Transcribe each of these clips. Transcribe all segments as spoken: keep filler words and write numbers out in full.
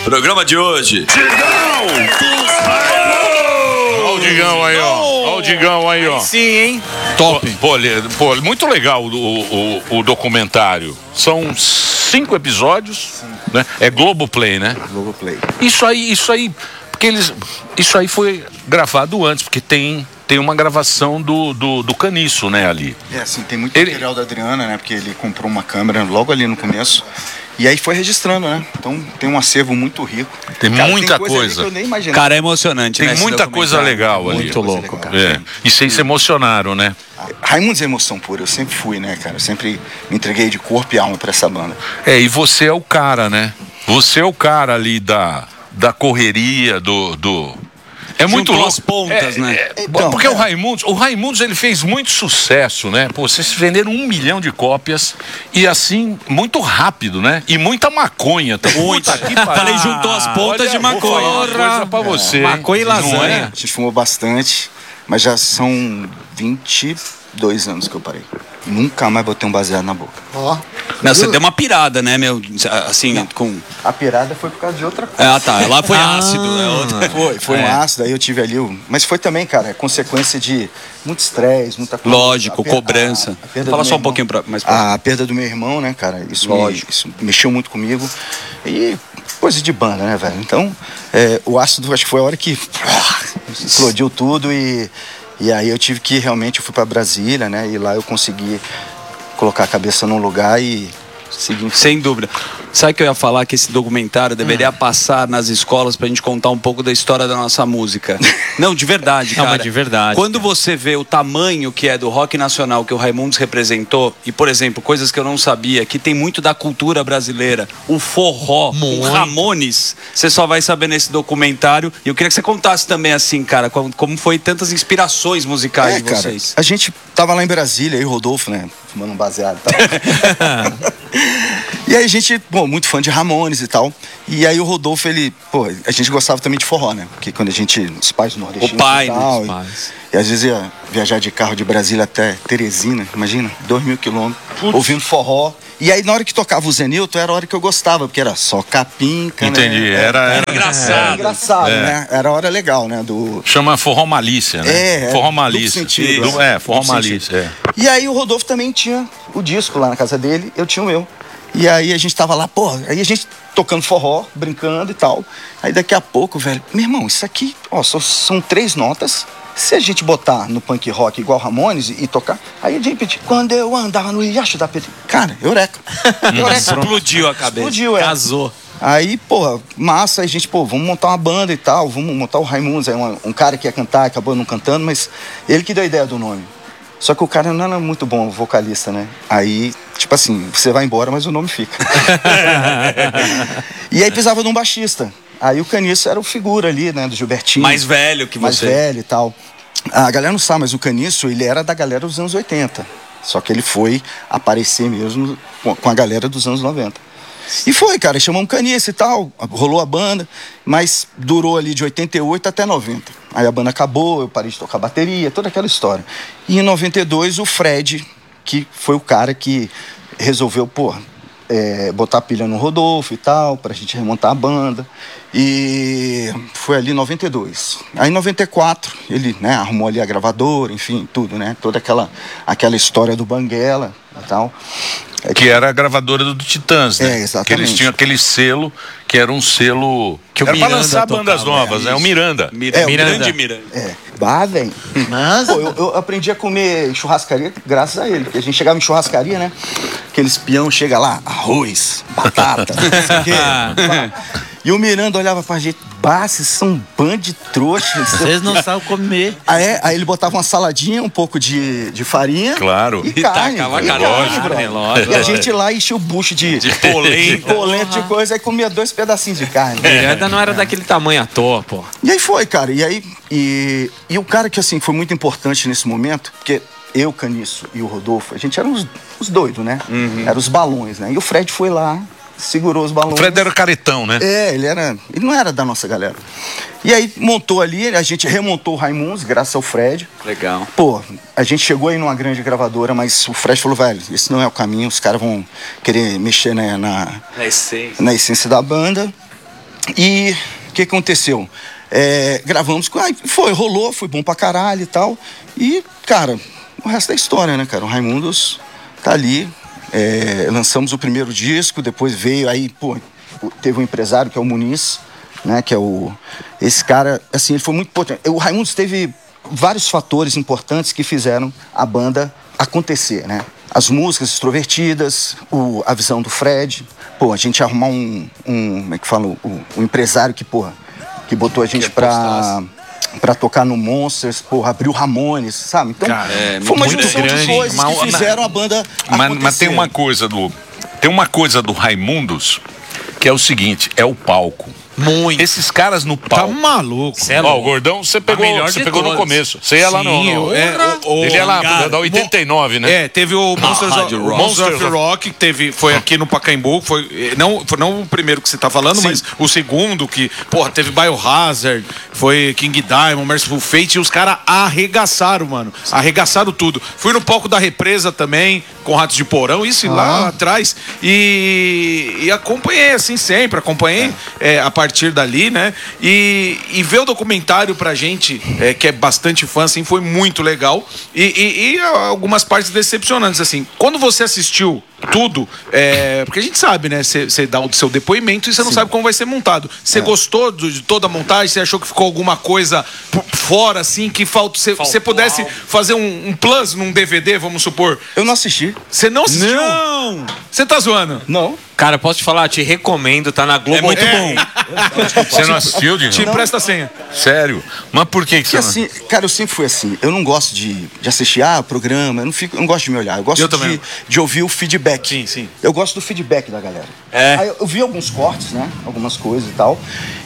Programa de hoje. Olha o Digão aí, ó. Olha o Digão aí, ó. Sim, hein? Top. Pô, pô, muito legal o, o, o documentário. São cinco episódios, né? É Globoplay, né? Globoplay. Isso aí, isso aí, porque eles, isso aí foi gravado antes, porque tem, tem uma gravação do, do, do Caniço, né, ali. É, assim, tem muito Ele... material da Adriana, né? Porque ele comprou uma câmera logo ali no começo. E aí foi registrando, né? Então tem um acervo muito rico. Tem cara, muita tem coisa. coisa. Que eu nem imaginei. Cara, é emocionante, Tem né? muita coisa legal ali. Muito louco, cara. É. E vocês se emocionaram, né? Raimundos é emoção pura, eu sempre fui, né, cara? Eu sempre me entreguei de corpo e alma pra essa banda. É, e você é o cara, né? Você é o cara ali da, da correria, do... do... É muito louco. As pontas, é, né? É, então, porque é. o Raimundos, o Raimundos ele fez muito sucesso, né? Pô, vocês venderam um milhão de cópias e assim, muito rápido, né? E muita maconha também. Muita. Puta que Falei, juntou as pontas Olha, de vou falar uma maconha. coisa pra você. É. hein? Maconha e Não lasanha. é? A gente fumou bastante, mas já são vinte e dois anos que eu parei. Nunca mais botei um baseado na boca. Ó. Não, você deu uma pirada, né, meu? Assim, Não. com... A pirada foi por causa de outra coisa. Ah, tá. Lá foi ácido, né? Outra... Foi, foi É. um ácido, aí eu tive ali o... Mas foi também, cara, é consequência de muito estresse, muita coisa. Lógico, A per- cobrança. a- a perda Fala do só meu um pouquinho irmão. pra, mais pra... A perda do meu irmão, né, cara, isso, me, Lógico. isso mexeu muito comigo. E coisa de banda, né, velho? Então, é, o ácido, acho que foi a hora que explodiu tudo e, e aí eu tive que, realmente, eu fui pra Brasília, né, e lá eu consegui colocar a cabeça num lugar e seguir em frente. Sem dúvida. Sabe que eu ia falar que esse documentário deveria Hum. passar nas escolas pra gente contar um pouco da história da nossa música? Não, de verdade, Não, cara. mas de verdade, Quando cara. você vê o tamanho que é do rock nacional que o Raimundos representou, e, por exemplo, coisas que eu não sabia, que tem muito da cultura brasileira, o forró, Muito. o Ramones, você só vai saber nesse documentário. E eu queria que você contasse também, assim, cara, como, como foi tantas inspirações musicais É, de cara, vocês. a gente tava lá em Brasília, aí o Rodolfo, né, fumando um baseado e tal. E aí a gente, pô, muito fã de Ramones e tal. E aí o Rodolfo, ele, pô, a gente gostava também de forró, né? Porque quando a gente, os pais do Nordeste O pai, e tal, né, os e, pais. e às vezes ia viajar de carro de Brasília até Teresina, imagina, dois mil quilômetros, ouvindo forró. E aí na hora que tocava o Zenilton, era a hora que eu gostava, porque era só capinca, Entendi, né? era, era engraçado. Era engraçado, É. né? Era a hora legal, né? Do... Chama forró malícia, né? É, é, forró duplo malícia. sentido, Du- é. É, forró Duplo malícia, é. E aí o Rodolfo também tinha o disco lá na casa dele, eu tinha o meu. E aí a gente tava lá, pô, aí a gente tocando forró, brincando e tal. Aí daqui a pouco, velho, meu irmão, isso aqui, ó, só são três notas. Se a gente botar no punk rock igual Ramones e, e tocar, aí de repente, quando eu andava no riacho da Pedra, cara, eureka. Eureka. Explodiu a cabeça. Explodiu, é. Casou. Aí, pô, massa, aí a gente, pô, vamos montar uma banda e tal, vamos montar o Raimundos, aí um, um cara que ia cantar, acabou não cantando, mas ele que deu a ideia do nome. Só que o cara não era muito bom vocalista, né? Aí, tipo assim, você vai embora, mas o nome fica. E aí precisava de um baixista. Aí o Caniço era o figura ali, né, do Gilbertinho. Mais velho que Mais você. velho e tal. A galera não sabe, mas o Caniço, ele era da galera dos anos oitenta. Só que ele foi aparecer mesmo com com a galera dos anos noventa. E foi, cara, chamamos Caniço e tal, rolou a banda, mas durou ali de oitenta e oito até noventa. Aí a banda acabou, eu parei de tocar bateria, toda aquela história. E em noventa e dois o Fred, que foi o cara que resolveu, pô, é, botar pilha no Rodolfo e tal, pra gente remontar a banda. E foi ali em noventa e dois. Aí em noventa e quatro ele, né, arrumou ali a gravadora, enfim, tudo, né? Toda aquela, aquela história do Banguela e tal. Que era a gravadora do Titãs, né? É, exatamente. Que eles tinham aquele selo, que era um selo... Que o era pra Miranda lançar bandas tocava, novas, é, né? O isso. Miranda. Miranda. É, o Miranda. Miranda. Miranda. É, bah, velho. Mas... Pô, eu, eu aprendi a comer churrascaria graças a ele. Porque a gente chegava em churrascaria, né? Aqueles peão chega lá, arroz, batata, não sei o quê. pá. E o Miranda olhava pra gente, bah, vocês são um bando de trouxas. Vocês não sabem comer. Aí, aí ele botava uma saladinha, um pouco de, de farinha. Claro. E E carne. tacava e carne, carne, carne, bro. lógico. E a gente lá enchia o bucho de, De polenta. de polenta, de coisa, aí comia dois pedacinhos de carne. Miranda não era daquele tamanho à toa, pô. E aí foi, cara. E aí. E, e o cara que, assim, foi muito importante nesse momento, porque eu, Caniço e o Rodolfo, a gente era os, os doidos, né? Eram os balões, né? E o Fred foi lá, segurou os balões. O Fred era o caretão, né? É, ele era. Ele não era da nossa galera. E aí montou ali, a gente remontou o Raimundos, graças ao Fred. Legal. Pô, a gente chegou aí numa grande gravadora, mas o Fred falou, velho, esse não é o caminho, os caras vão querer mexer, né, na, Na essência. na essência da banda. E o que aconteceu? É, gravamos, aí foi, rolou, foi bom pra caralho e tal. E, cara, o resto é história, né, cara? O Raimundos tá ali. É, lançamos o primeiro disco, depois veio aí, pô, teve um empresário que é o Muniz, né? Que é o. Esse cara, assim, ele foi muito importante. O Raimundos teve vários fatores importantes que fizeram a banda acontecer, né? As músicas extrovertidas, o, a visão do Fred. Pô, a gente arrumar um, um como é que fala, um, um empresário que, porra, que botou a gente que pra, pra tocar no Monsters, porra, abriu Ramones, sabe? Então, cara, é, foi uma muito junção grande, de coisas mas, que fizeram a banda mas, acontecer. mas tem uma coisa do, tem uma coisa do Raimundos que é o seguinte, é o palco. Muito. Esses caras no Tá palco. maluco. É Ó, o Gordão, você pegou, você pegou no começo. Você ia lá no. Sim, no eu- é, o- o- ele ia lá cara, da oitenta e nove, né? É, teve o Monsters, Hard of, Rock. Monsters of Monsters of- Rock, que teve, foi aqui no Pacaembu, foi, eh, não, foi não o primeiro que você tá falando, mas o segundo, que, porra, teve Biohazard, foi King Diamond, Merciful Fate, e os caras arregaçaram, mano. Arregaçaram tudo. Fui no palco da Represa também, com Ratos de Porão, isso Ah. lá atrás, e, e acompanhei, assim, sempre, acompanhei eh, a partir dali, né? E, e ver o documentário pra gente, eh, que é bastante fã, assim, foi muito legal. E, e- e algumas partes decepcionantes, assim. Quando você assistiu tudo, é, porque a gente sabe, né? Você dá o seu depoimento e você não sabe como vai ser montado. Você gostou do- de toda a montagem? Você achou que ficou alguma coisa por fora, assim, que falta? Se você pudesse fazer um, um plus num D V D, vamos supor. Eu não assisti. Você não assistiu? Não! Você tá zoando? Não. Cara, posso te falar, te recomendo, tá na Globo. É muito bom. Você não assistiu, Digão? Te empresta a senha. Sério? Mas por que, que Porque você não... assim, cara, eu sempre fui assim. Eu não gosto de, de assistir ah, programa, eu não, fico, eu não gosto de me olhar. Eu gosto Eu também. de, de ouvir o feedback. Sim, sim. Eu gosto do feedback da galera. É. Aí eu, eu vi alguns cortes, né? Algumas coisas e tal.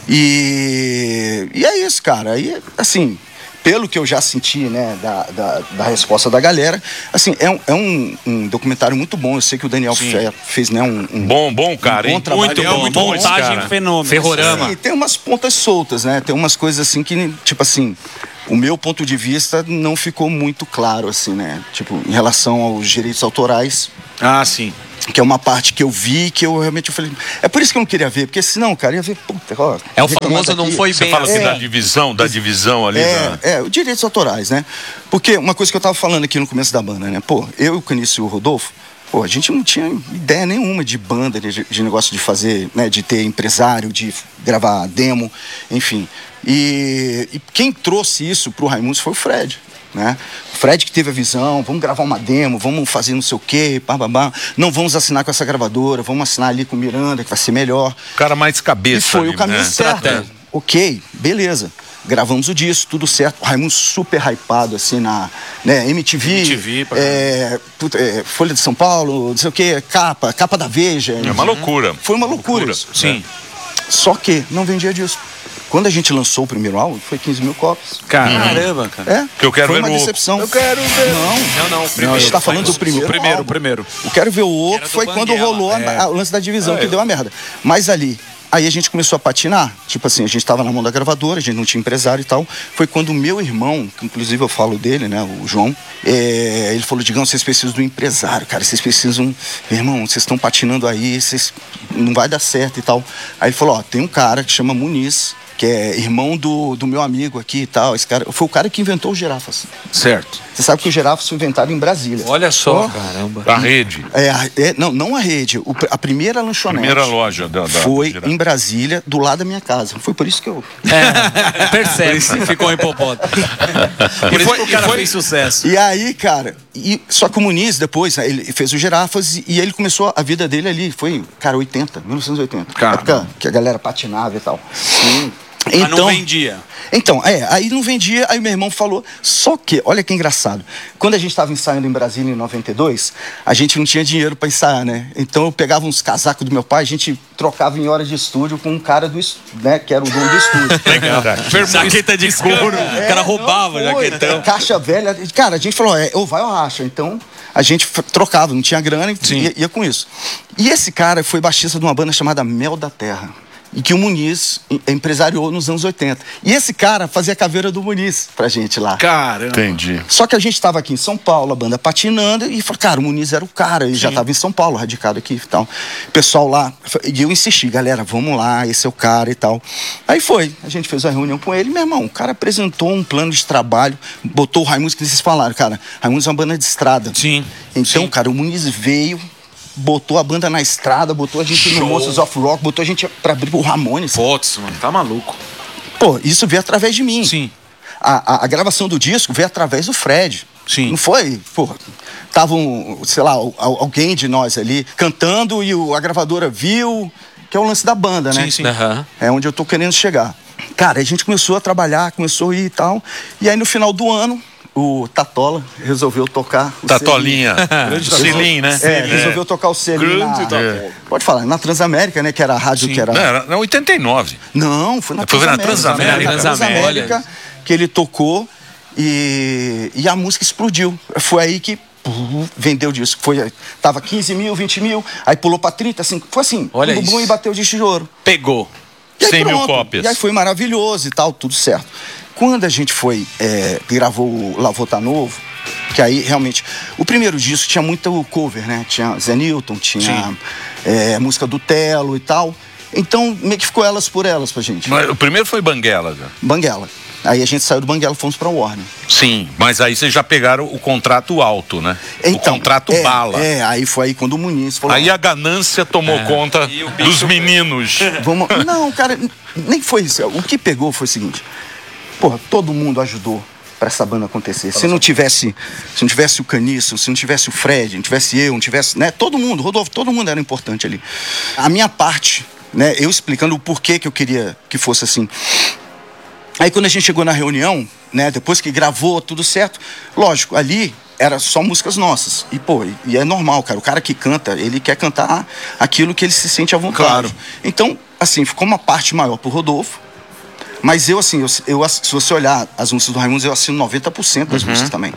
E, e é isso, cara. Aí, assim, pelo que eu já senti, né, da, da, da resposta da galera, assim, é um, é um, um documentário muito bom. Eu sei que o Daniel Fe, fez, né, um, um Bom, bom, cara, um bom hein? trabalho. Muito É bom, muito muito bom. Montagem cara. fenômeno. Ferrorama. Sim, tem umas pontas soltas, né? Tem umas coisas assim que, tipo assim, o meu ponto de vista não ficou muito claro, assim, né? Tipo, em relação aos direitos autorais, Ah, sim. que é uma parte que eu vi que eu realmente eu falei. É por isso que eu não queria ver, porque senão, cara, ia ver. Puta, ó, É o reclamar famoso não daqui. foi Você bem fala assim assim. da divisão, da divisão ali. É, da... é, os direitos autorais, né? Porque uma coisa que eu tava falando aqui no começo da banda, né? Pô, eu, o Canício e o Rodolfo, pô, a gente não tinha ideia nenhuma de banda, de, de negócio de fazer, né? De ter empresário, de gravar demo, enfim. E, e quem trouxe isso pro Raimundos foi o Fred. Né? O Fred que teve a visão, vamos gravar uma demo, vamos fazer não sei o quê, pá, pá, pá. Não vamos assinar com essa gravadora, vamos assinar ali com o Miranda, que vai ser melhor. O cara mais cabeça. E foi ali, o caminho né? certo. Ok, beleza. Gravamos o disco, tudo certo. O Raimundo super hypado, assim, na né, M T V. M T V, pra é, puta, é, Folha de São Paulo, não sei o quê, capa, capa da Veja. É uma loucura. Foi uma loucura, isso. Sim. Só que não vendia disco. Quando a gente lançou o primeiro álbum, foi quinze mil cópias. Caramba, cara. É, Que eu quero foi ver uma o- decepção. Eu quero ver. Não, Não, não, não, a gente tá falando do primeiro O primeiro, o álbum. primeiro. Eu quero ver o O, Era que do foi quando Banguela, rolou a- é. a- o lance da divisão, É. que deu a merda. Mas ali, aí a gente começou a patinar. Tipo assim, a gente tava na mão da gravadora, a gente não tinha empresário e tal. Foi quando o meu irmão, que inclusive eu falo dele, né, o João, é, ele falou, Digão, vocês precisam do empresário, cara. Vocês precisam... Meu irmão, vocês estão patinando aí, vocês... não vai dar certo e tal. Aí ele falou, ó, tem um cara que chama Muniz, que é irmão do, do meu amigo aqui e tal. Esse cara foi o cara que inventou o Girafas. Certo. Você sabe que o Girafas foi inventado em Brasília. Olha só. Caramba. Da rede. É, a- é, não, não a rede, o- a primeira lanchonete. Primeira loja da. da Foi da- em Brasília, do lado da minha casa. Foi por isso que eu. É, percebe. Ficou em popota. Por isso foi- que o cara e foi- fez sucesso. E aí, cara, e, só que o Muniz depois, né, ele fez o Girafas e, e ele começou a vida dele ali. Foi, cara, oitenta, mil novecentos e oitenta. Caramba. Época que a galera patinava e tal. Sim. Mas não vendia. Então, é, aí não vendia, aí meu irmão falou, só que, olha que engraçado, quando a gente estava ensaiando em Brasília em noventa e dois, a gente não tinha dinheiro para ensaiar, né? Então eu pegava uns casacos do meu pai, a gente trocava em horas de estúdio com um cara do estúdio, né, que era o dono do estúdio. Jaqueta de couro. O cara roubava não foi, jaquetão. Caixa velha, cara, a gente falou, é, ou vai ou racha, então a gente f- trocava, não tinha grana e ia, ia com isso. E esse cara foi baixista de uma banda chamada Mel da Terra. e que o Muniz em- empresariou nos anos oitenta. E esse cara fazia a caveira do Muniz pra gente lá. Caramba. Entendi. Só que a gente estava aqui em São Paulo, a banda patinando, e falou, cara, o Muniz era o cara, ele já estava em São Paulo, radicado aqui e tal. O pessoal lá, e eu insisti, galera, vamos lá, esse é o cara e tal. Aí foi, a gente fez uma reunião com ele, meu irmão, o cara apresentou um plano de trabalho, botou o Raimundos, que vocês falaram, cara, Raimundos é uma banda de estrada. Sim. Então, Sim. cara, o Muniz veio, botou a banda na estrada, botou a gente no Monsters of Rock, botou a gente pra abrir o Ramones. Putz, mano, tá maluco. Pô, isso veio através de mim. Sim. A, a, a gravação do disco veio através do Fred. Sim. Não foi, pô, tava um, sei lá, al- alguém de nós ali cantando e o- a gravadora viu, que é o lance da banda, né? Sim, sim. Aham. É onde eu tô querendo chegar. Cara, a gente começou a trabalhar, começou a ir e tal. E aí no final do ano, o Tatola resolveu tocar o Tatolinha. Grande Cilim, né? É, resolveu tocar o selinho na... Grande Tatola. Pode falar, na Transamérica, né? Que era a rádio que era... Não, era não, oitenta e nove. Não, foi na Foi na Transamérica. Transamérica. Na Transamérica que ele tocou e, e a música explodiu. Foi aí que pum, vendeu o disco. Foi, tava quinze mil, vinte mil, aí pulou pra trinta, assim, foi assim. Olha um bum, isso. e bateu o disco de ouro. Pegou. E aí cem mil pronto. cópias. E aí foi maravilhoso e tal, tudo certo. Quando a gente foi, é, gravou o Lavô Tá Novo, que aí realmente... O primeiro disco tinha muito cover, né? Tinha Zé Newton, tinha é, música do Telo e tal. Então, meio que ficou elas por elas pra gente. Mas o primeiro foi Banguela, já. Banguela. Aí a gente saiu do Banguela e fomos pra Warner. Sim, mas aí vocês já pegaram o contrato alto, né? o contrato é, bala. É, aí foi aí quando o Muniz falou... Aí a ganância tomou conta dos meninos. Vamos... Não, cara, nem foi isso. O que pegou foi o seguinte. Porra, todo mundo ajudou pra essa banda acontecer. Se não tivesse, se não tivesse o Caniço, se não tivesse o Fred, não tivesse eu, não tivesse, né, todo mundo, Rodolfo, todo mundo era importante ali. A minha parte, né, eu explicando o porquê que eu queria que fosse assim. Aí quando a gente chegou na reunião, né, depois que gravou tudo certo, lógico, ali era só músicas nossas. E, pô, e é normal, cara. O cara que canta, ele quer cantar aquilo que ele se sente à vontade. Claro. Então, assim, ficou uma parte maior pro Rodolfo. Mas eu, assim, eu, eu, se você olhar as músicas do Raimundos, eu assino noventa por cento das músicas também.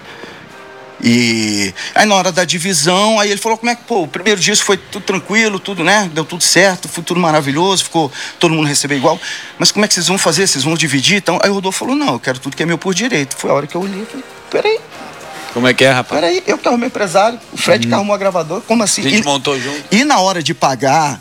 E aí na hora da divisão, aí ele falou como é que, pô, o primeiro disco foi tudo tranquilo, tudo, né? Deu tudo certo, foi tudo maravilhoso, ficou todo mundo receber igual. Mas como é que vocês vão fazer? Vocês vão dividir? Então, aí o Rodolfo falou, não, eu quero tudo que é meu por direito. Foi a hora que eu olhei e falei, peraí, Como é que é, rapaz? peraí, eu que arrumei empresário, o Fred que arrumou a gravadora, como assim? A gente E- montou junto. E na hora de pagar,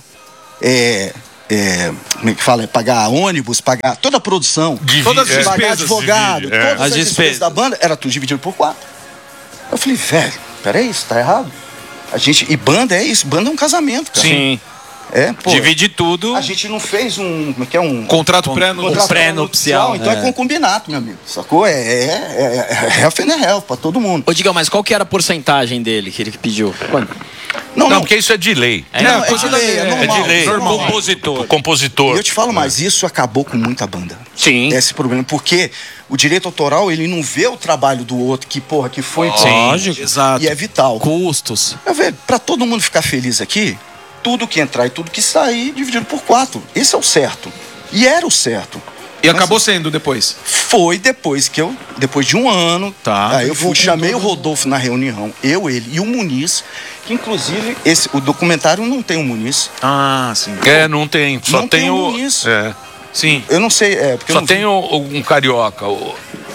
é, é, como é que fala? É pagar ônibus, pagar toda a produção, Divide- Todas as é. pagar despesas, advogado, divide, é. todas As as despesas despesas. da banda, era tudo dividido por quatro. Eu falei, velho, peraí, isso tá errado. A gente, e banda é isso, banda é um casamento, cara. Sim. É, pô. Divide tudo. A gente não fez um, como é que é um... Contrato pré-nupcial. contrato pré-nupcial, Então é, é. concubinato, meu amigo, sacou? É, é, é, é health and health pra todo mundo. Ô, Digão, mas qual que era a porcentagem dele que ele pediu? Quanto? Não, Não, não, porque isso é de lei. não, é, coisa de lei, é da- normal. É de lei. Normal. Compositor. O compositor. E eu te falo mais, isso acabou com muita banda. Sim. Esse problema, porque o direito autoral, ele não vê o trabalho do outro, que porra, que foi... Lógico. Exato. E é vital. Custos. Eu vejo, pra todo mundo ficar feliz aqui, tudo que entrar e tudo que sair, dividido por quatro. Esse é o certo. E era o certo. E acabou sendo depois. Foi depois que eu, depois de um ano, Tá. aí eu fui, chamei o Rodolfo na reunião, eu, ele e o Muniz, que inclusive esse, o documentário não tem o Muniz. Ah, sim. É, não tem. Só Não tem, tem o. um isso. É. Sim. Eu não sei, é, porque eu Só não tem vi. o, o- um carioca. O...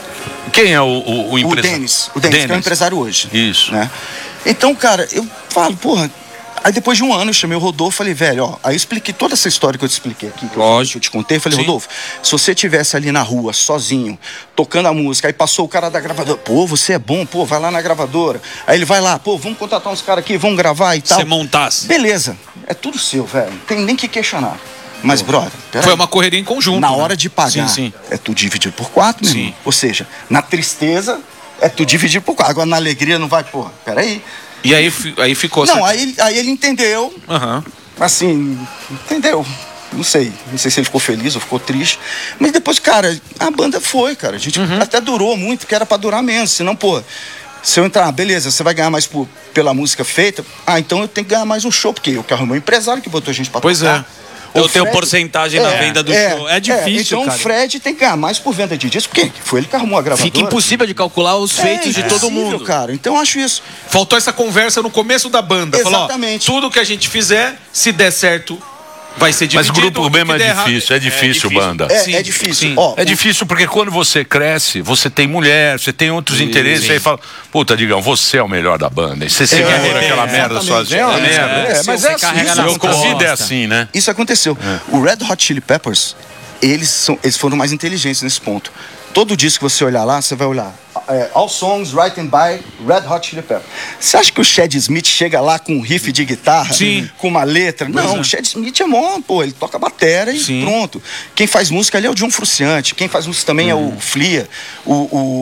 Quem é o, o, o O empresário? Denis, o Denis, que é o empresário hoje. Isso. Né? Então, cara, eu falo, porra. Aí depois de um ano eu chamei o Rodolfo e falei, velho, ó, aí eu expliquei toda essa história que eu te expliquei aqui, que eu, Lógico. que eu te contei, eu falei, Sim. Rodolfo, se você estivesse ali na rua, sozinho, tocando a música, aí passou o cara da gravadora, pô, você é bom, pô, vai lá na gravadora. Aí ele vai lá, pô, vamos contratar uns caras aqui, vamos gravar e tal. Você montasse. Beleza, é tudo seu, velho, não tem nem que questionar. Mas, brother, peraí. Foi uma correria em conjunto. Na né? hora de pagar, Sim, sim. é tudo dividido por quatro, meu Sim. irmão. Ou seja, na tristeza, é tudo dividido por quatro. Agora na alegria não vai, porra, peraí. E aí, fi- aí ficou. Não, aí, ele- aí ele entendeu, Aham. assim, entendeu? Não sei, não sei se ele ficou feliz ou ficou triste. Mas depois, cara, a banda foi, cara. A gente Uhum. até durou muito, porque era pra durar menos. Senão, pô, se eu entrar, beleza, você vai ganhar mais por, pela música feita. Ah, então eu tenho que ganhar mais um show, porque eu que arrumei um empresário que botou a gente pra Pois tocar. é. Eu O tenho Fred- porcentagem na venda do show. É difícil, então cara. o Fred tem que ganhar mais por venda de disco, porque foi ele que arrumou a gravadora. Fica impossível de calcular os feitos É de todo impossível, mundo. cara. Então eu acho isso. Faltou essa conversa no começo da banda. Falou, ó, Exatamente. tudo que a gente fizer, se der certo, Vai ser Mas dividido. grupo mesmo o é que der errado- difícil, é difícil, difícil. banda. É, Sim, é difícil. sim. Ó, É difícil porque quando você cresce, você tem mulher, você tem outros interesses, aí fala, puta, Digão, você é o melhor da banda. E você se É, por aquela é, merda exatamente. sozinho, é uma É, merda. é, É, mas você é assim, carrega isso, nas a vida é costas. assim, né? Isso aconteceu. O Red Hot Chili Peppers, eles, são, eles foram mais inteligentes nesse ponto. Todo disco que você olhar lá, você vai olhar é, All Songs Written by Red Hot Chili Peppers. Você acha que o Chad Smith chega lá com um riff de guitarra, Sim. com uma letra? Não, o Chad Smith é mó, pô, ele toca bateria e Sim. pronto. Quem faz música ali é o John Frusciante, quem faz música também é o Flea, o,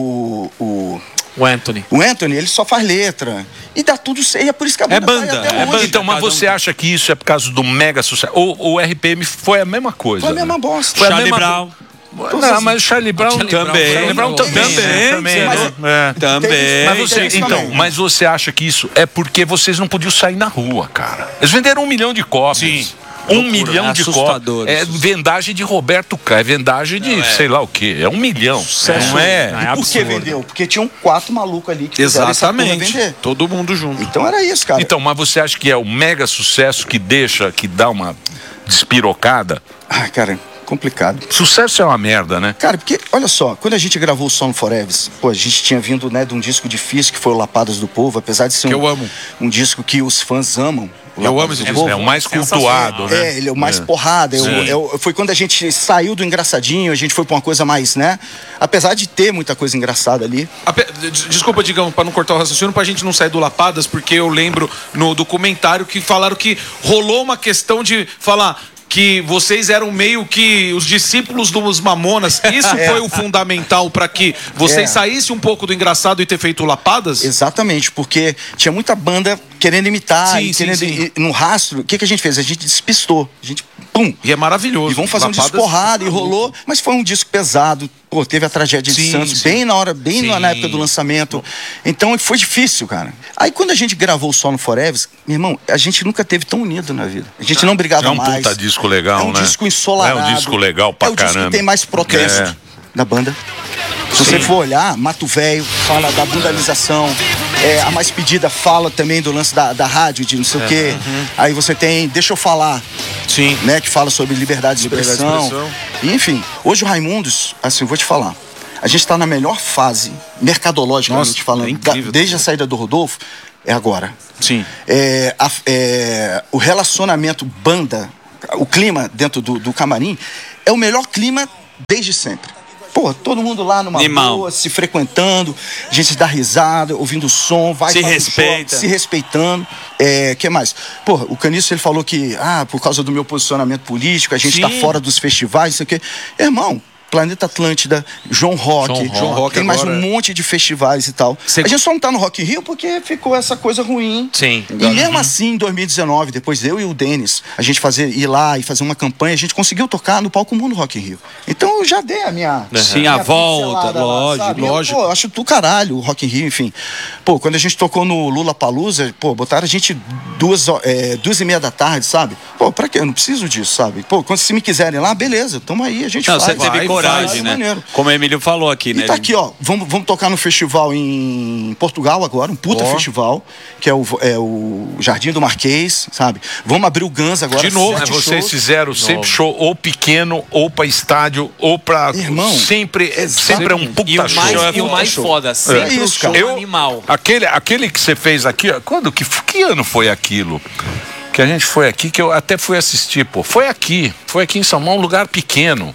o, o, O Anthony. o Anthony, ele só faz letra. E dá tudo certo, e é por isso que a banda, banda, tá aí até é hoje. banda. Então, mas cada um você acha que isso é por causa do mega sucesso? O, o R P M foi a mesma coisa. Foi a mesma né? bosta. Foi a Charlie mesma- Brown. Não, mas o Charlie Brown Charlie Brown também. foi Charlie Brown também. também. Também, também, mas- é. Também. Mas você, tem isso então, também. mas você acha que isso é porque vocês não podiam sair na rua, cara? Eles venderam um milhão de cópias. Sim. Um milhão é de assustador, cópias. É assustador. vendagem de Roberto Carlos, é vendagem de sei lá o quê. É um milhão. Não é? Não, é Por que absurdo. vendeu? Porque tinham quatro malucos ali que fizeram essa porra Exatamente. vender. Todo mundo junto. Então era isso, cara. Então, mas você acha que é o mega sucesso que deixa, que dá uma despirocada? Ah, cara, complicado. Sucesso é uma merda, né? Cara, porque, olha só, quando a gente gravou o Song Forever, pô, a gente tinha vindo, né, de um disco difícil que foi o Lapadas do Povo, apesar de ser Que um, eu amo. um disco que os fãs amam. o Eu Lapadas amo esse do disco. Povo. É o mais cultuado, né? É, ele é o mais porrada. é o- Sim. é o- foi quando a gente saiu do engraçadinho, a gente foi pra uma coisa mais, né? Apesar de ter muita coisa engraçada ali. Ape- des- Desculpa, Digão, pra não cortar o raciocínio, pra gente não sair do Lapadas, porque eu lembro no documentário que falaram que rolou uma questão de falar que vocês eram meio que os discípulos dos Mamonas. Isso foi o fundamental pra que vocês É. saíssem um pouco do engraçado e ter feito o Lapadas? Exatamente, porque tinha muita banda querendo imitar, Sim, e sim, querendo sim. e no rastro. O que, que a gente fez? A gente despistou. A gente, pum. E é maravilhoso. E vamos fazer um disco Lapadas- porrada, e rolou, mas foi um disco pesado. Pô, teve a tragédia de Sim, Santos sim. bem na hora, bem Sim. na época do lançamento. Então foi difícil, cara. Aí quando a gente gravou o Solo Forever, meu irmão, a gente nunca teve tão unido na vida. A gente não brigava É um mais. puta disco legal, É um né? disco ensolarado. É um disco legal pra É o disco caramba. que tem mais protesto É. da banda. Se você for olhar, Mato Velho fala da bundalização. É, a Mais Pedida fala também do lance da, da rádio, de não sei o quê. Aí você tem Deixa Eu Falar, Sim. né, que fala sobre liberdade de Liberdade de expressão. expressão. E, enfim, hoje o Raimundos, assim, eu vou te falar, a gente está na melhor fase, mercadologicamente Nossa, falando, é incrível. da- desde a saída do Rodolfo, é agora. Sim. É, a- é, o relacionamento banda, o clima dentro do, do camarim, é o melhor clima desde sempre. Pô, todo mundo lá numa Animal. boa, se frequentando, a gente dá risada, ouvindo som, vai Se para um respeita. show, se respeitando. É, que mais? Pô, o Caniço, ele falou que, ah, por causa do meu posicionamento político, a gente Sim. tá fora dos festivais, não sei o quê. Irmão, Planeta Atlântida, João Rock, João Rock. João Rock tem mais agora, um é. monte de festivais e tal. Cê- A gente só não tá no Rock in Rio porque ficou essa coisa ruim. Sim. E mesmo assim, em dois mil e dezenove, depois eu e o Denis, a gente fazer, ir lá e fazer uma campanha, a gente conseguiu tocar no Palco Mundo Rock in Rio. Então eu já dei a minha. Sim, minha a volta, pincelada lá, lógico, sabe? Eu, lógico. pô, eu acho do caralho o Rock in Rio, enfim. Pô, quando a gente tocou no Lula Palusa, pô, botaram a gente duas, ho- é, duas e meia da tarde, sabe? Pô, pra quê? Eu não preciso disso, sabe? Pô, quando se me quiserem lá, beleza, tamo aí, a gente Não, faz. você teve vai, coragem, faz, né? maneiro. Como o Emílio falou aqui, né? E tá aqui, ó. Vamos, vamos tocar no festival em Portugal agora, um puta Ó. festival, que é o, é o Jardim do Marquês, sabe? Vamos abrir o Guns agora. De novo, sete Mas vocês shows. fizeram sempre show ou pequeno, ou pra estádio, ou pra. Irmão, sempre, é- sempre é um puta E o show. mais, e o puta mais show. foda, sempre É o isso, show cara. Eu- animal. Aquele, aquele que você fez aqui, ó, quando que, que ano foi aquilo? Que a gente foi aqui, que eu até fui assistir, pô. Foi aqui, foi aqui em São Paulo, um lugar pequeno.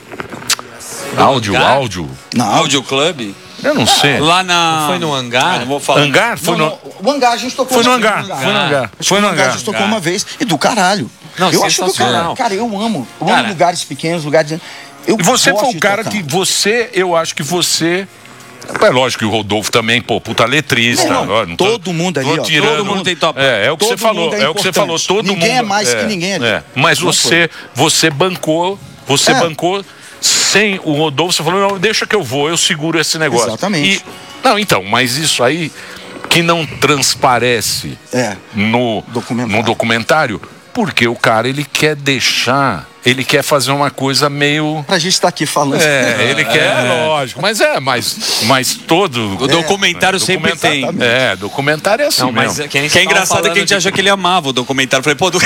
Áudio, lugar? áudio. Não, Audio Club? Eu não sei. Lá na. Foi no hangar? Ah, não vou falar. Hangar? Foi não, no. não, o hangar a gente tocou. Foi no acho que hangar, foi no hangar. Acho Foi que no a hangar. gente tocou uma vez. E do caralho. Não, eu acho do sensacional. caralho. Cara, eu amo. Eu Cara. amo lugares pequenos, lugares. Eu E você gosto foi o de cara tocar. que você, eu acho que você. É lógico que o Rodolfo também, pô, puta letrista. Não, não, ó, não tô- todo mundo ali, tô ó, tirando. todo mundo tem top. É, é o que Todo você falou, mundo é é, o que você falou, importante. todo Ninguém mundo. é mais que ninguém ali. é. Mas Não você, você bancou, você É. bancou sem o Rodolfo, você falou, não, deixa que eu vou, eu seguro esse negócio. Exatamente. E, não, então, mas isso aí que não transparece É. no Documentário. no documentário, porque o cara ele quer deixar ele quer fazer uma coisa meio... Pra gente estar aqui falando. É, ele quer, lógico. Mas é, mas, mas todo... O documentário é, sempre documentário- tem. É, documentário é assim Não, mas mesmo. que, a gente Que é tava engraçado que a gente falando achou que ele amava o documentário. Falei, pô, do...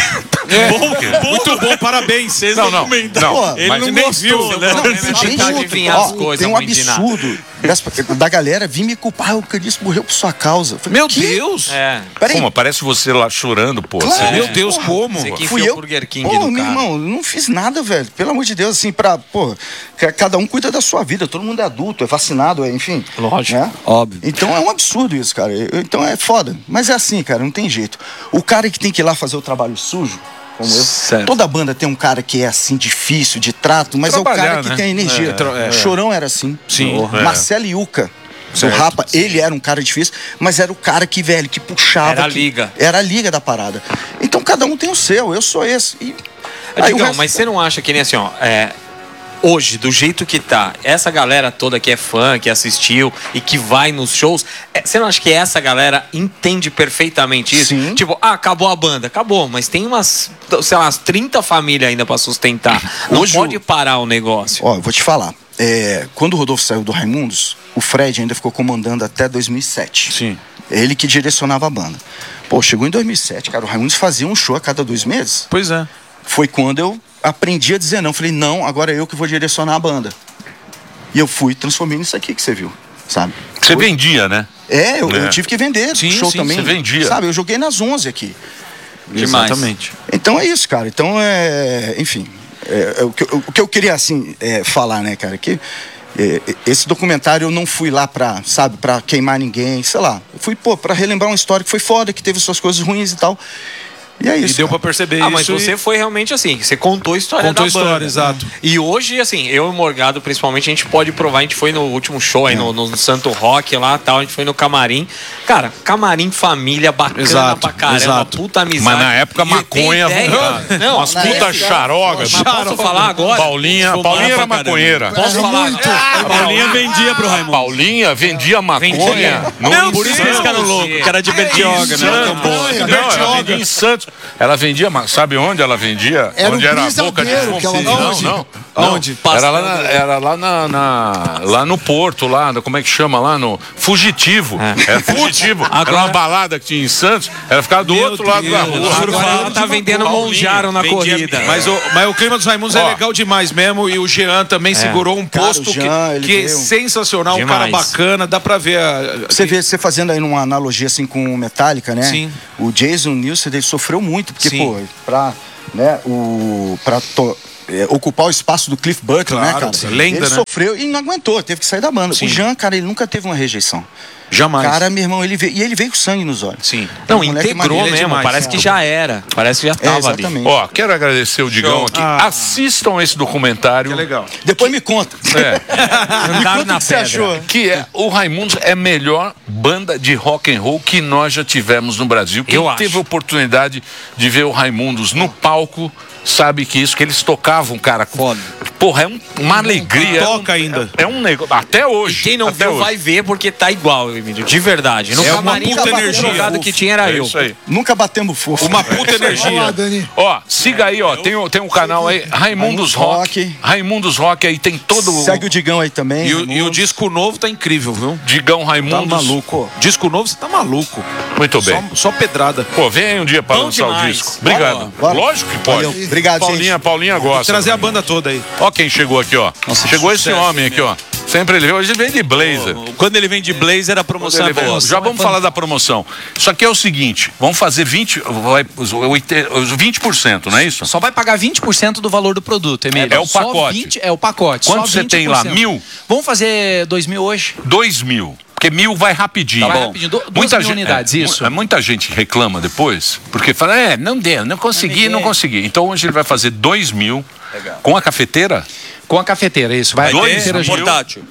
bom, Muito bom, parabéns. vocês Não, não, documentário. não, Ele mas não nem gostou, viu. né? Não, problema é tem, tentar outro, adivinhar ó, as coisas tem um muito de nada. absurdo das- da galera vir me culpar. O Caniço morreu por sua causa. Eu falei, Meu "Que? Deus. É. Peraí, Como? Parece você lá chorando, pô. Claro. Você- Meu Deus, como? Você que fui enfiou eu. o Burger King Pô, no meu cara. irmão, eu não fiz nada, velho. Pelo amor de Deus, assim, pra, pô, ca- cada um cuida da sua vida. Todo mundo é adulto, é vacinado, é, enfim. Lógico. Né? Óbvio. Então é um absurdo isso, cara. Eu- Então é foda. Mas é assim, cara, não tem jeito. O cara que tem que ir lá fazer o trabalho sujo, como eu. Certo. Toda banda tem um cara que é assim, difícil, de trato, mas é o Trabalhar, cara que né? tem a energia. É, é. Chorão era assim. Sim. O É. Marcelo Yuca. O Certo. Rapa, ele era um cara difícil, mas era o cara que, velho, que puxava. Era a que- liga. Era a liga da parada. Então cada um tem o seu, eu sou esse. E... aí o Digão, resto- mas você não acha que nem assim, ó, é, hoje, do jeito que tá, essa galera toda que é fã, que assistiu e que vai nos shows, é, você não acha que essa galera entende perfeitamente isso? Sim. Tipo, ah, acabou a banda, acabou, mas tem umas, sei lá, umas trinta famílias ainda pra sustentar. Não Hoje pode o- parar o negócio. Ó, eu vou te falar. É, quando o Rodolfo saiu do Raimundos, o Fred ainda ficou comandando até dois mil e sete. Sim. Ele que direcionava a banda. Pô, chegou em dois mil e sete, cara, o Raimundos fazia um show a cada dois meses. Pois é. Foi quando eu aprendi a dizer não. Falei, não, agora é eu que vou direcionar a banda. E eu fui, transformei nisso aqui que você viu, sabe? Você Foi- vendia, né? É, eu, É. eu tive que vender Sim, show sim, também. você vendia. Sabe, eu joguei nas onze aqui. Demais. Exatamente. Então é isso, cara. Então é. Enfim. É, é, o, que, eu- o que eu queria, assim, é, falar, né, cara, que é, esse documentário eu não fui lá pra, sabe, pra queimar ninguém, sei lá. Eu fui, pô, pra relembrar uma história que foi foda, que teve suas coisas ruins e tal. E é E isso. deu pra cara. perceber Ah, isso. mas você e... foi realmente assim, você contou a história Contou da a história, banda. exato. E hoje, assim, eu e o Morgado, principalmente, a gente pode provar, a gente foi no último show aí no, no Santo Rock lá tal, a gente foi no camarim. Cara, camarim família bacana Exato, pra caramba, exato. puta amizade. Mas na época, E tem maconha... ideia- Não, umas na puta época- charogas. mas posso falar agora? Paulinha, Fumava Paulinha era pra caramba. maconheira. Posso falar? A Paulinha vendia pro Raimundo. Paulinha vendia maconha. Vendia. no Não, por isso que eles Santos. ficaram loucos. O cara de Bertioga, né? Tão bom. Não, ela vendia em Santos. Ela vendia, ma- sabe onde ela vendia? Era onde o era a boca de brisadeiro que ela Não, vendia. não. Aonde? Não, era lá, na, era lá, na, na- lá no Porto, lá, no- como é que chama lá? No Fugitivo. Era Fugitivo. Era uma balada que tinha em Santos. Ela ficava do outro lado da rua. Agora ela tá vendendo Paulinha. Monjaro na Vendia- corrida. Mas o, mas o clima dos Raimundos é Ó. legal demais mesmo. E o Jean também segurou um Cara, posto o Jean, que, ele que é veio- sensacional. Um Demais. cara bacana. Dá pra ver a. Você vê, você fazendo aí uma analogia assim com o Metallica, né? Sim. O Jason Newsted, ele sofreu muito, porque, Sim. pô, pra, né, o, pra to- é, ocupar o espaço do Cliff Burton, Claro, né, cara? sim. Lenda, ele né? sofreu e não aguentou, teve que sair da banda. Sim. O Jean, cara, ele nunca teve uma rejeição. Jamais. Cara, meu irmão, ele veio, e ele veio com sangue nos olhos. Sim. Não, Um moleque integrou maneiro mesmo, demais, parece é. que já era. Parece que já É, tava ali. exatamente. Ó, quero agradecer o Digão Show. aqui. Ah. Assistam esse documentário. Que legal. Depois me conta. É. Andar Quanto na que você pedra. achou? Que é o Raimundos é a melhor banda de rock and roll que nós já tivemos no Brasil. Quem Eu teve acho. a oportunidade de ver o Raimundos no palco sabe que isso que eles tocavam, cara. Foda. Porra, é um- uma alegria. Toca é um, ainda. É, um negócio. Até hoje. Quem não até viu hoje. vai ver porque tá igual, Emílio. De verdade. No É uma camarim, puta o único energia. drogado que tinha era É eu. isso aí. Nunca batemos fofo. Uma puta Olha lá, energia. Dani. Ó, siga aí, ó. Tem, o- tem um canal aí, Raimundos Raimundos Rock. Rock. Raimundos Rock aí tem todo Segue o Digão aí também. E o, e o Raimundos. disco novo tá incrível, viu? Digão Tá Raimundos. maluco. Disco novo, você tá maluco. Muito bem. Só, só pedrada. Pô, vem aí um dia para Bom lançar o demais. disco. Obrigado. Bora, bora. Lógico que pode. Valeu. Obrigado, Paulinha, gente. Paulinha gosta. Trazer a banda toda aí. Ó quem chegou aqui, ó. Nossa, chegou esse sucesso, homem aqui, ó. Sempre ele vem. Hoje ele vem de blazer. Quando ele vem de blazer, a promoção Ele é vem- boa. Já vamos falar da promoção. Isso aqui é o seguinte: vamos fazer vinte, vai, os, oitenta, os vinte por cento, não é isso? Só vai pagar vinte por cento do valor do produto, Emílio. É o Só pacote. vinte é o pacote. Quanto só você tem lá? vinte por cento. Mil? Vamos fazer dois mil hoje? Dois mil. Porque mil vai rapidinho. Tá bom. Vai rapidinho. Du- duas mil unidades, é, isso. mu- Muita gente reclama depois, porque fala, é, não deu, não consegui, não consegui. Então hoje ele vai fazer dois mil com a cafeteira. Com a cafeteira, isso. Vai, Dois a cafeteira mil. junto. Portátil.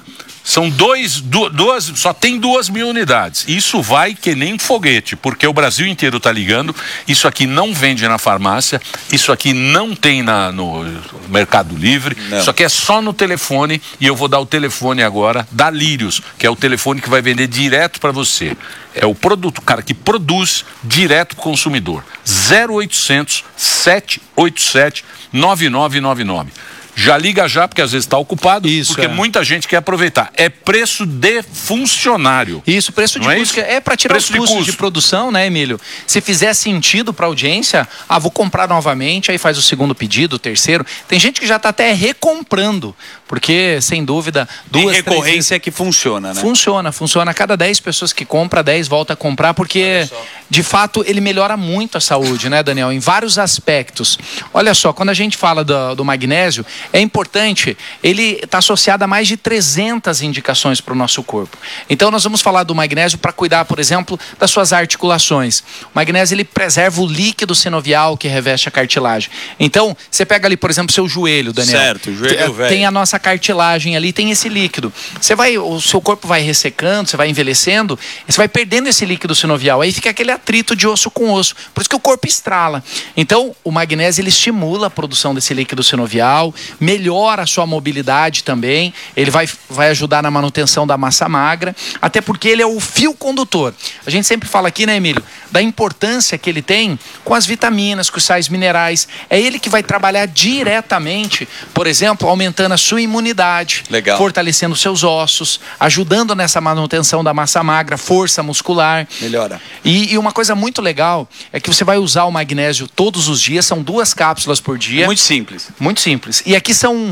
São dois, du, duas, só tem duas mil unidades. Isso vai que nem um foguete, porque o Brasil inteiro está ligando. Isso aqui não vende na farmácia, isso aqui não tem na, no Mercado Livre, não. Isso aqui é só no telefone, e eu vou dar o telefone agora da Lírios, que é o telefone que vai vender direto para você. É o produto, cara, que produz direto para o consumidor. zero oitocentos, sete oito sete, nove nove nove nove. Já liga já, porque às vezes está ocupado, isso, porque é. muita gente quer aproveitar. É preço de funcionário. Isso, preço de Não é custo. isso? É para tirar Preço os custos de, de, custo. de produção, né, Emílio? Se fizer sentido para a audiência, ah, vou comprar novamente, aí faz o segundo pedido, o terceiro. Tem gente que já está até recomprando, porque, sem dúvida, duas, Tem recorrência que funciona, né? Funciona, funciona. A cada dez pessoas que compra, dez volta a comprar, porque, de fato, ele melhora muito a saúde, né, Daniel? Em vários aspectos. Olha só, quando a gente fala do, do magnésio, é importante, ele está associado a mais de trezentas indicações para o nosso corpo. Então, nós vamos falar do magnésio para cuidar, por exemplo, das suas articulações. O magnésio, ele preserva o líquido sinovial que reveste a cartilagem. Então, você pega ali, por exemplo, seu joelho, Daniel. Certo, joelho velho. Tem a nossa cartilagem ali, tem esse líquido. Você vai, o seu corpo vai ressecando, você vai envelhecendo, você vai perdendo esse líquido sinovial. Aí fica aquele atrito de osso com osso. Por isso que o corpo estrala. Então, o magnésio, ele estimula a produção desse líquido sinovial, melhora a sua mobilidade também, ele vai, vai ajudar na manutenção da massa magra, até porque ele é o fio condutor. A gente sempre fala aqui, né, Emílio, da importância que ele tem com as vitaminas, com os sais minerais. É ele que vai trabalhar diretamente, por exemplo, aumentando a sua imunidade, Legal. fortalecendo seus ossos, ajudando nessa manutenção da massa magra, força muscular. Melhora. E, e uma coisa muito legal é que você vai usar o magnésio todos os dias, são duas cápsulas por dia. Muito simples. Muito simples. E aqui são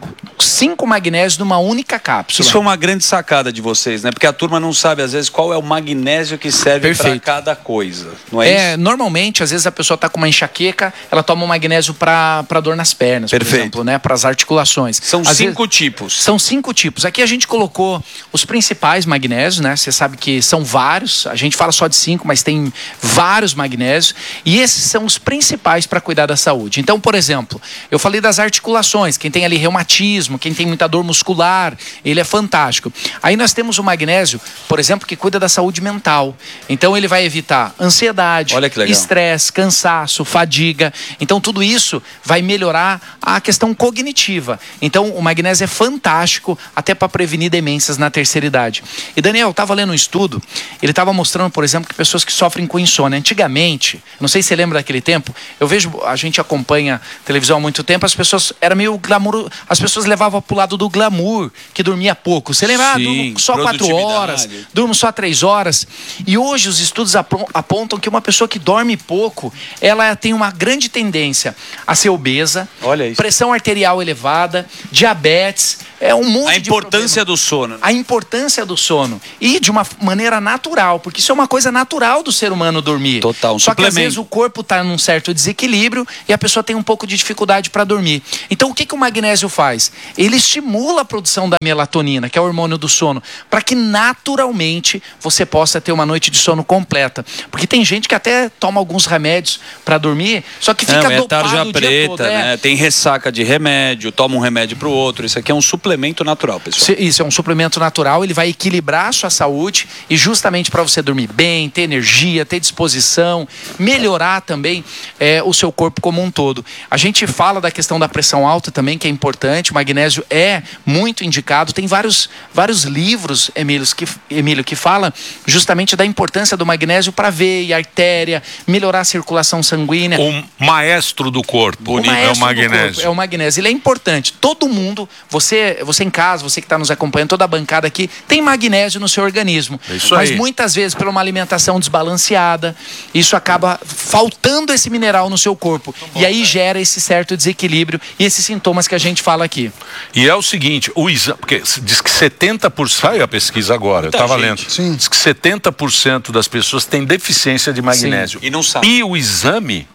cinco magnésios numa única cápsula. Isso foi uma grande sacada de vocês, né? Porque a turma não sabe, às vezes, qual é o magnésio que serve para cada coisa. Não é, é isso? Normalmente, às vezes, a pessoa está com uma enxaqueca, ela toma um magnésio para dor nas pernas, Perfeito. por exemplo, né? Para as articulações. São às cinco vezes, tipos. São cinco tipos. Aqui a gente colocou os principais magnésios, né? Você sabe que são vários. A gente fala só de cinco, mas tem vários magnésios. E esses são os principais para cuidar da saúde. Então, por exemplo, eu falei das articulações. Quem tem ali reumatismo, quem tem muita dor muscular, ele é fantástico. Aí nós temos o magnésio, por exemplo, que cuida da saúde mental. Então ele vai evitar ansiedade, estresse, cansaço, fadiga. Então tudo isso vai melhorar a questão cognitiva. Então o magnésio é fantástico até para prevenir demências na terceira idade. E Daniel, eu estava lendo um estudo, ele estava mostrando, por exemplo, que pessoas que sofrem com insônia, antigamente, não sei se você lembra daquele tempo, eu vejo, a gente acompanha televisão há muito tempo, as pessoas, era meio glamour, as pessoas levavam pro lado do glamour, que dormia pouco. Você lembra? Ah, durmo só quatro horas, durmo só três horas. E hoje os estudos apontam que uma pessoa que dorme pouco, ela tem uma grande tendência a ser obesa, pressão arterial elevada, diabetes, é um monte de A importância do sono. A importância do sono. E de uma maneira natural, porque isso é uma coisa natural do ser humano dormir. Total, um Só que às suplemento. vezes o corpo está num certo desequilíbrio e a pessoa tem um pouco de dificuldade para dormir. Então o que, que o magnésio faz? Ele estimula a produção da melatonina, que é o hormônio do sono, para que naturalmente você possa ter uma noite de sono completa. Porque tem gente que até toma alguns remédios para dormir, só que fica Não, é dopado tarja o dia preta, todo, é. né? Tem ressaca de remédio, toma um remédio pro outro. Isso aqui é um suplemento natural, pessoal. Isso é um suplemento natural, ele vai equilibrar a sua saúde e justamente para você dormir bem, ter energia, ter disposição, melhorar também é, o seu corpo como um todo. A gente fala da questão da pressão alta também, que é importante, o magnésio é muito indicado, tem vários, vários livros, Emílio, que, Emílio, que fala justamente da importância do magnésio para veia, artéria, melhorar a circulação sanguínea. O maestro do corpo o é o magnésio. Corpo, é o magnésio, ele é importante. Todo mundo, você, você em casa, você que está nos acompanhando, toda a bancada aqui, tem magnésio no seu organismo. É isso Mas aí. muitas vezes, por uma alimentação desbalanceada, isso acaba faltando esse mineral no seu corpo. Bom, e aí né? gera esse certo desequilíbrio e esses sintomas que a gente fala aqui. E é o seguinte, o exame, porque diz que setenta por cento, saiu a pesquisa agora, Muita eu estava lendo, Sim. diz que setenta por cento das pessoas têm deficiência de magnésio. Sim. E não sabe. E o exame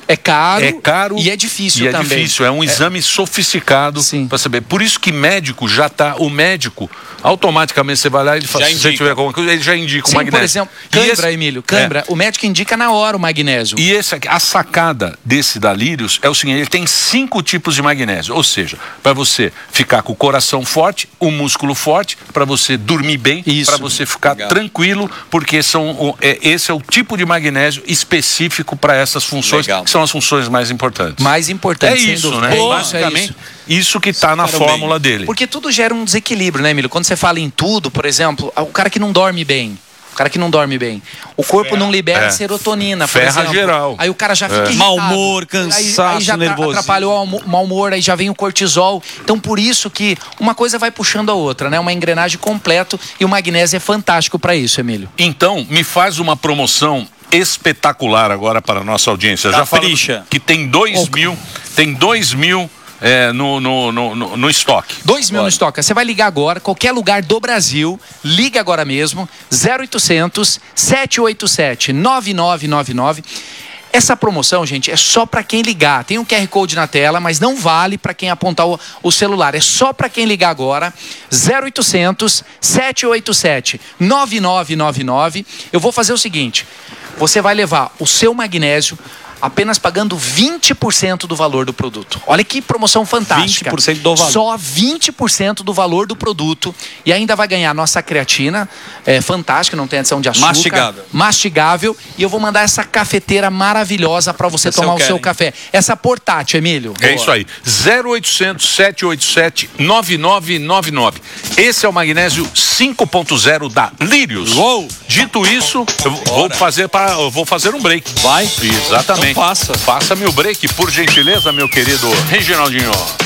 É caro, é caro e é difícil e também. é difícil, é um exame sofisticado para saber. Por isso que médico já tá, o médico automaticamente você vai lá e ele fala, se você tiver alguma coisa, ele já indica Sim, o magnésio. por exemplo, E cãibra, esse- Emílio, cãibra, É. o médico indica na hora o magnésio. E esse aqui, a sacada desse da Lírios é o seguinte, ele tem cinco tipos de magnésio, ou seja, para você ficar com o coração forte, o músculo forte, para você dormir bem, para você ficar Legal. tranquilo, porque são, o- é, esse é o tipo de magnésio específico para essas funções, Legal. que são as funções mais importantes. Mais importante, É sem isso, dúvida. né? É isso, Basicamente, é isso. isso que está na Ficaram fórmula bem. dele. Porque tudo gera um desequilíbrio, né, Emílio? Quando você fala em tudo, por exemplo, o cara que não dorme bem. O cara que não dorme bem. O corpo não libera É. serotonina, por Ferra exemplo. geral. Aí o cara já fica É. irritado. Mau humor, Aí- cansaço, aí já tra- nervosismo. atrapalha o almo- mau humor, aí já vem o cortisol. Então, por isso que uma coisa vai puxando a outra, né? Uma engrenagem completa e o magnésio é fantástico para isso, Emílio. Então, me faz uma promoção espetacular agora para a nossa audiência. Já falamos Capricha. que tem dois mil, tem dois mil é, no, no, no, no, no estoque. dois mil no estoque. Você vai ligar agora, qualquer lugar do Brasil, liga agora mesmo, zero oitocentos, sete oito sete, nove nove nove nove. Essa promoção, gente, é só para quem ligar. Tem um Q R Code na tela, mas não vale para quem apontar o, o celular. É só para quem ligar agora, zero oitocentos, sete oito sete, nove nove nove nove. Eu vou fazer o seguinte, você vai levar o seu magnésio apenas pagando vinte por cento do valor do produto. Olha que promoção fantástica. vinte por cento do valor. Só vinte por cento do valor do produto. E ainda vai ganhar nossa creatina, é fantástica, não tem adição de açúcar. Mastigável. Mastigável. E eu vou mandar essa cafeteira maravilhosa para você Essa tomar eu o quero, seu hein? café. Essa portátil, Emílio. É isso aí. zero oitocentos, sete oito sete, nove nove nove nove. Esse é o magnésio cinco ponto zero da Lírios. Uou! Dito isso, eu vou fazer, para, eu vou fazer um break. Vai? Exatamente. Então faça. Faça-me o break, por gentileza, meu querido Reginaldinho.